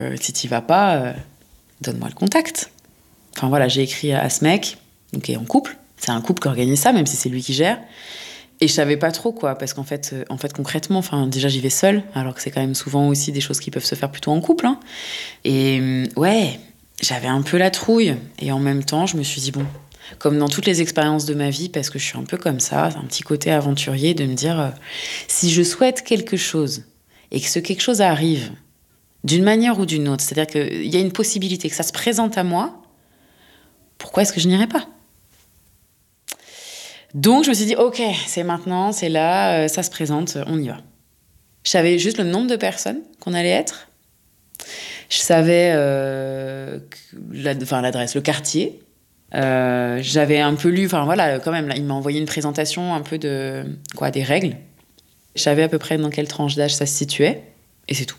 Si t'y vas pas, donne-moi le contact. Enfin voilà, j'ai écrit à ce mec, donc qui est en couple. C'est un couple qui organise ça, même si c'est lui qui gère. Et je savais pas trop, quoi, parce qu'en fait, concrètement, enfin, déjà, j'y vais seule, alors que c'est quand même souvent aussi des choses qui peuvent se faire plutôt en couple, hein. Et ouais, j'avais un peu la trouille. Et en même temps, je me suis dit, bon, comme dans toutes les expériences de ma vie, parce que je suis un peu comme ça, un petit côté aventurier, de me dire, si je souhaite quelque chose, et que ce quelque chose arrive, d'une manière ou d'une autre, c'est-à-dire qu'il y a une possibilité que ça se présente à moi, pourquoi est-ce que je n'irais pas ? Donc je me suis dit, ok, c'est maintenant, c'est là, ça se présente, on y va. Je savais juste le nombre de personnes qu'on allait être. Je savais l'adresse, le quartier. J'avais un peu lu, enfin voilà, quand même, là, il m'a envoyé une présentation un peu des règles. Je savais à peu près dans quelle tranche d'âge ça se situait, et c'est tout.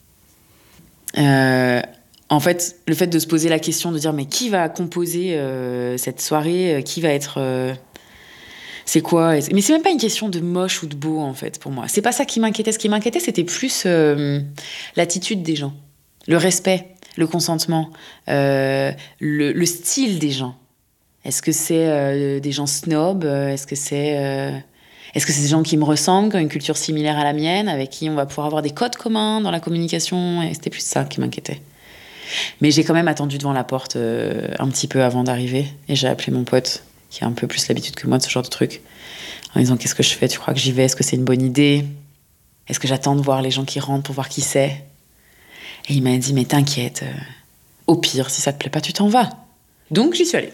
En fait, le fait de se poser la question, de dire, mais qui va composer cette soirée, qui va être... c'est quoi ? Mais c'est même pas une question de moche ou de beau, en fait, pour moi. C'est pas ça qui m'inquiétait. Ce qui m'inquiétait, c'était plus l'attitude des gens, le respect, le consentement, le style des gens. Est-ce que c'est des gens snobs ? Est-ce que c'est des gens qui me ressemblent, qui ont une culture similaire à la mienne, avec qui on va pouvoir avoir des codes communs dans la communication ? Et c'était plus ça qui m'inquiétait. Mais j'ai quand même attendu devant la porte un petit peu avant d'arriver. Et j'ai appelé mon pote, qui a un peu plus l'habitude que moi de ce genre de truc, en disant, qu'est-ce que je fais ? Tu crois que j'y vais ? Est-ce que c'est une bonne idée ? Est-ce que j'attends de voir les gens qui rentrent pour voir qui c'est ? Et il m'a dit, mais t'inquiète, au pire, si ça te plaît pas, tu t'en vas. Donc j'y suis allée.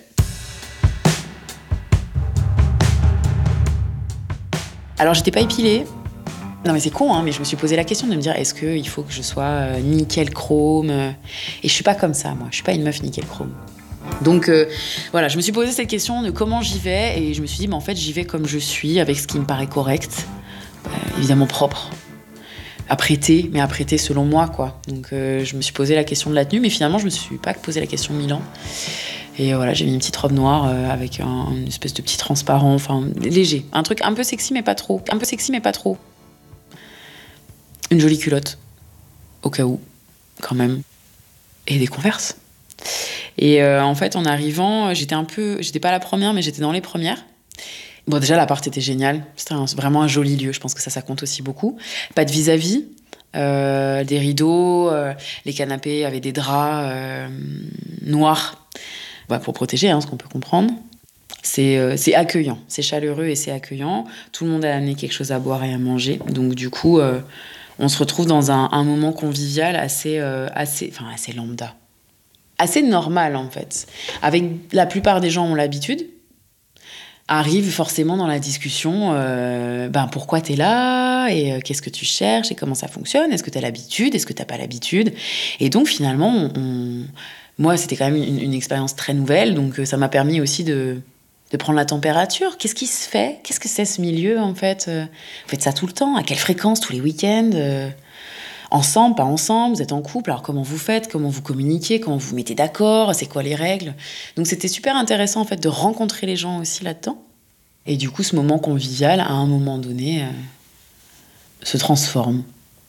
Alors j'étais pas épilée. Non mais c'est con, hein, mais je me suis posé la question de me dire, est-ce qu'il faut que je sois nickel chrome ? Et je suis pas comme ça, moi. Je suis pas une meuf nickel chrome. Donc voilà, je me suis posé cette question de comment j'y vais, et je me suis dit, en fait, j'y vais comme je suis, avec ce qui me paraît correct, évidemment propre, apprêté, mais apprêté selon moi, quoi. Donc je me suis posé la question de la tenue, mais finalement, je me suis pas posé la question 1000 ans. Et voilà, j'ai mis une petite robe noire avec une espèce de petit transparent, enfin léger, un truc un peu sexy, mais pas trop. Une jolie culotte, au cas où, quand même, et des Converse. Et en fait, en arrivant, j'étais pas la première, mais j'étais dans les premières. Bon, déjà, l'appart était génial. C'était vraiment un joli lieu. Je pense que ça compte aussi beaucoup. Pas de vis-à-vis. Des rideaux. Les canapés avaient des draps noirs. Pour protéger, ce qu'on peut comprendre. C'est accueillant. C'est chaleureux et c'est accueillant. Tout le monde a amené quelque chose à boire et à manger. Donc, du coup, on se retrouve dans un moment convivial assez lambda. Assez normal, en fait. Avec la plupart des gens ont l'habitude. Arrive forcément dans la discussion, pourquoi t'es là ? Et qu'est-ce que tu cherches ? Et comment ça fonctionne ? Est-ce que t'as l'habitude ? Est-ce que t'as pas l'habitude ? Et donc, finalement, moi, c'était quand même une expérience très nouvelle. Donc, ça m'a permis aussi de prendre la température. Qu'est-ce qui se fait ? Qu'est-ce que c'est, ce milieu, en fait ? Vous faites ça tout le temps ? À quelle fréquence ? Tous les week-ends ? Ensemble, pas ensemble, vous êtes en couple, alors comment vous faites, comment vous communiquez, comment vous vous mettez d'accord, c'est quoi les règles ? Donc c'était super intéressant en fait de rencontrer les gens aussi là-dedans. Et du coup, ce moment convivial, à un moment donné, se transforme.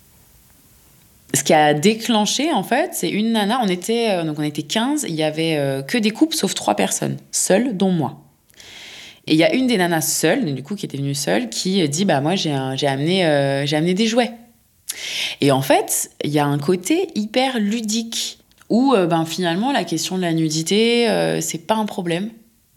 Ce qui a déclenché, en fait, c'est une nana, on était 15, il y avait que des couples sauf 3 personnes, seules, dont moi. Et il y a une des nanas seules, du coup, qui était venue seule, qui dit, moi j'ai amené des jouets. Et en fait, il y a un côté hyper ludique où finalement la question de la nudité, c'est pas un problème.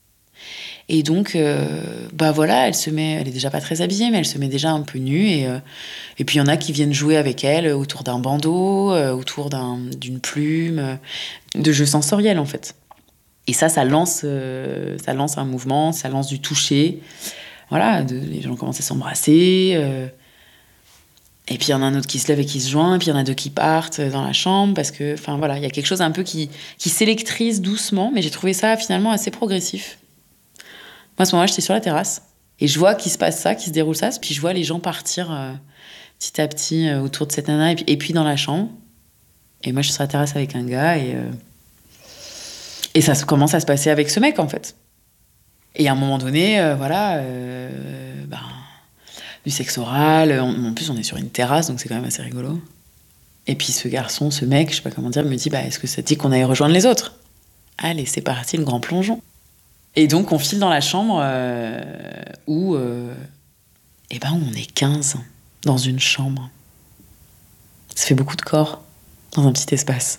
Et donc, elle est déjà pas très habillée, mais elle se met déjà un peu nue. Et puis il y en a qui viennent jouer avec elle autour d'un bandeau, autour d'une plume, de jeux sensoriels en fait. Et ça lance un mouvement, ça lance du toucher. Voilà, les gens commencent à s'embrasser. Et puis il y en a un autre qui se lève et qui se joint, et puis il y en a 2 qui partent dans la chambre, parce que, il y a quelque chose un peu qui s'électrise doucement, mais j'ai trouvé ça finalement assez progressif. Moi, à ce moment-là, j'étais sur la terrasse, et je vois qu'il se passe ça, qu'il se déroule ça, puis je vois les gens partir petit à petit autour de cette nana, et puis dans la chambre. Et moi, je suis sur la terrasse avec un gars, et ça commence à se passer avec ce mec, en fait. Et à un moment donné, du sexe oral. En plus, on est sur une terrasse, donc c'est quand même assez rigolo. Et puis ce garçon, ce mec, je sais pas comment dire, me dit est-ce que ça te dit qu'on aille rejoindre les autres? Allez, c'est parti, le grand plongeon. Et donc on file dans la chambre où on est 15 dans une chambre. Ça fait beaucoup de corps dans un petit espace.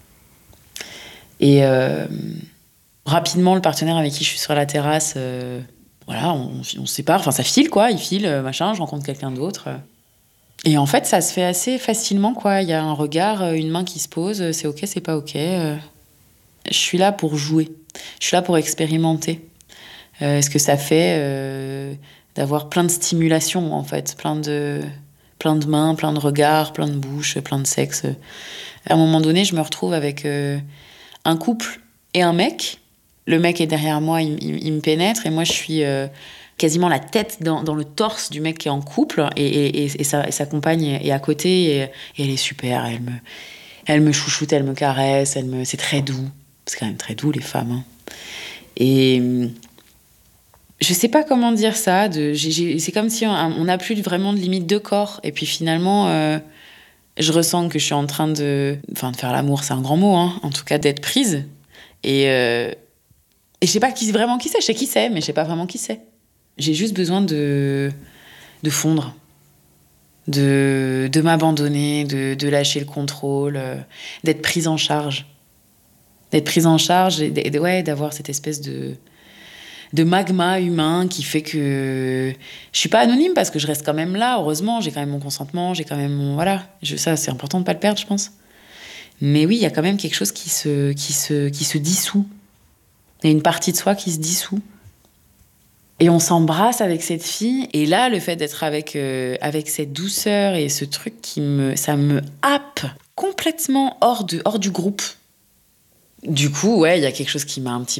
Et rapidement, le partenaire avec qui je suis sur la terrasse, on se sépare. Enfin, ça file, quoi. Il file, machin, je rencontre quelqu'un d'autre. Et en fait, ça se fait assez facilement, quoi. Il y a un regard, une main qui se pose. C'est OK, c'est pas OK. Je suis là pour jouer. Je suis là pour expérimenter. Ce que ça fait d'avoir plein de stimulations, en fait. Plein de mains, plein de regards, plein de bouches, plein de sexe. À un moment donné, je me retrouve avec un couple et un mec. Le mec est derrière moi, il me pénètre, et moi je suis quasiment la tête dans le torse du mec qui est en couple, et sa compagne est à côté, et elle est super, elle me chouchoute, elle me caresse, c'est très doux. C'est quand même très doux, les femmes. Hein. Et je sais pas comment dire ça, c'est comme si on n'a plus vraiment de limite de corps, et puis finalement... je ressens que je suis en train de faire l'amour, c'est un grand mot, hein, en tout cas d'être prise. Et je sais pas vraiment qui c'est. Je sais qui c'est, mais je sais pas vraiment qui c'est. J'ai juste besoin de fondre, de m'abandonner, de lâcher le contrôle, d'être prise en charge. D'être prise en charge et d'avoir cette espèce de magma humain qui fait que je suis pas anonyme, parce que je reste quand même là, heureusement, j'ai quand même mon consentement, j'ai quand même mon... Voilà, ça c'est important de pas le perdre, je pense. Mais oui, il y a quand même quelque chose qui se dissout. Il y a une partie de soi qui se dissout. Et on s'embrasse avec cette fille, et là, le fait d'être avec cette douceur et ce truc ça me happe complètement hors du groupe. Du coup, ouais, il y a quelque chose qui m'a un petit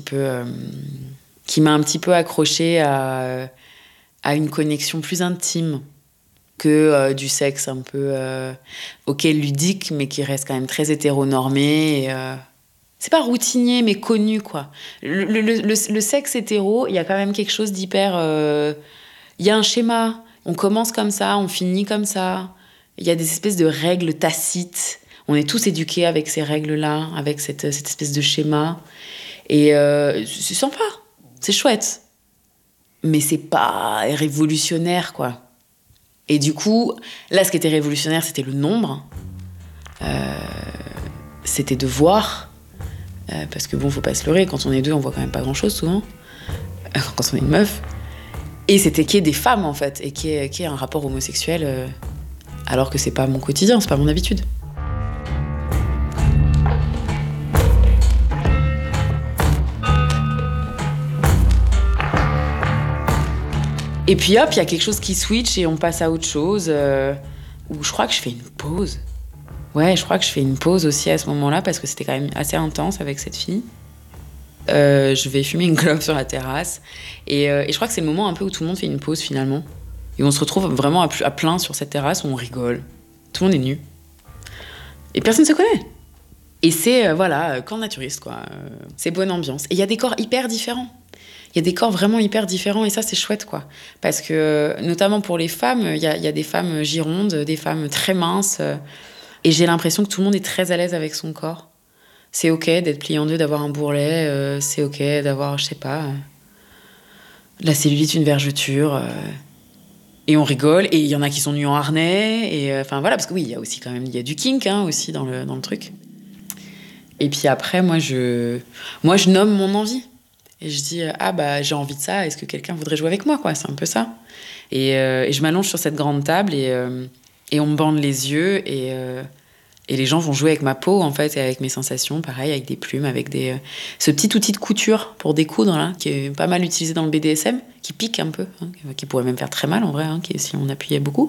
peu accrochée à une connexion plus intime que du sexe un peu ludique, mais qui reste quand même très hétéronormé. C'est pas routinier, mais connu, quoi. Le sexe hétéro, il y a quand même quelque chose d'hyper... Il y a un schéma. On commence comme ça, on finit comme ça. Il y a des espèces de règles tacites. On est tous éduqués avec ces règles-là, avec cette espèce de schéma. Et c'est sympa. C'est chouette. Mais c'est pas révolutionnaire, quoi. Et du coup, là, ce qui était révolutionnaire, c'était le nombre. C'était de voir. Parce que faut pas se leurrer, quand on est deux, on voit quand même pas grand-chose, souvent. Quand on est une meuf. Et c'était qu'il y ait des femmes, en fait. Et qu'il y ait un rapport homosexuel, alors que c'est pas mon quotidien, c'est pas mon habitude. Et puis hop, il y a quelque chose qui switch et on passe à autre chose. Où je crois que je fais une pause. Ouais, je crois que je fais une pause aussi à ce moment-là, parce que c'était quand même assez intense avec cette fille. Je vais fumer une clope sur la terrasse. Et je crois que c'est le moment un peu où tout le monde fait une pause finalement. Et on se retrouve vraiment à plein sur cette terrasse où on rigole. Tout le monde est nu. Et personne ne se connaît. Et c'est, camp naturiste, quoi. C'est bonne ambiance. Et il y a des corps hyper différents. Il y a des corps vraiment hyper différents, et ça, c'est chouette, quoi. Parce que, notamment pour les femmes, il y a des femmes girondes, des femmes très minces. Et j'ai l'impression que tout le monde est très à l'aise avec son corps. C'est OK d'être plié en deux, d'avoir un bourrelet. C'est OK d'avoir, je sais pas, la cellulite, une vergeture. Et on rigole. Et il y en a qui sont nus en harnais. Et parce que oui, il y a aussi quand même, il y a du kink, hein, aussi dans le truc. Et puis après, moi, je nomme mon envie. Et je dis, j'ai envie de ça, est-ce que quelqu'un voudrait jouer avec moi, quoi? C'est un peu ça. Et je m'allonge sur cette grande table, et on me bande les yeux, et les gens vont jouer avec ma peau, en fait, et avec mes sensations, pareil, avec des plumes, avec ce petit outil de couture pour découdre, là, qui est pas mal utilisé dans le BDSM, qui pique un peu, hein, qui pourrait même faire très mal, en vrai, hein, si on appuyait beaucoup.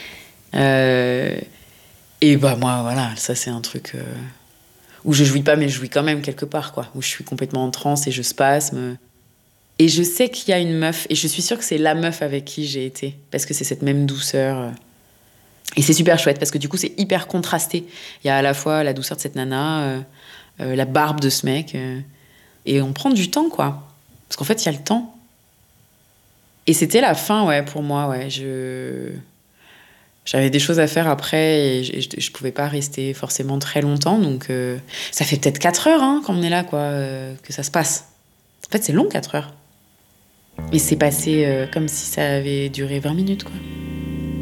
Et moi, voilà, ça, c'est un truc... où je jouis pas, mais je jouis quand même quelque part, quoi. Où je suis complètement en transe et je spasme. Et je sais qu'il y a une meuf, et je suis sûre que c'est la meuf avec qui j'ai été, parce que c'est cette même douceur. Et c'est super chouette, parce que du coup, c'est hyper contrasté. Il y a à la fois la douceur de cette nana, la barbe de ce mec, et on prend du temps, quoi. Parce qu'en fait, il y a le temps. Et c'était la fin, ouais, pour moi, ouais. J'avais des choses à faire après et je pouvais pas rester forcément très longtemps. Donc, ça fait peut-être 4 heures hein, quand on est là, quoi, que ça se passe. En fait, c'est long, 4 heures. Mais c'est passé comme si ça avait duré 20 minutes, quoi.